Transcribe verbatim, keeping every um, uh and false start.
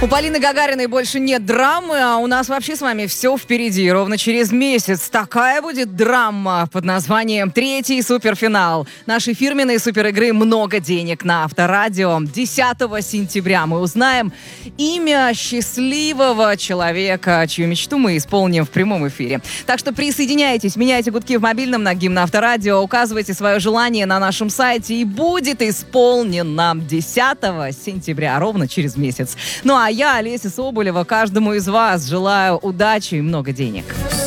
У Полины Гагариной больше нет драмы, а у нас вообще с вами все впереди. Ровно через месяц такая будет драма под названием «Третий суперфинал» нашей фирменной суперигры «Много денег» на Авторадио. десятого сентября мы узнаем имя счастливого человека, чью мечту мы исполним в прямом эфире. Так что присоединяйтесь, меняйте гудки в мобильном на гимн Авторадио, указывайте свое желание на нашем сайте, и будет исполнено десятого сентября, ровно через месяц. Ну а я, Олеся Соболева, каждому из вас желаю удачи и много денег.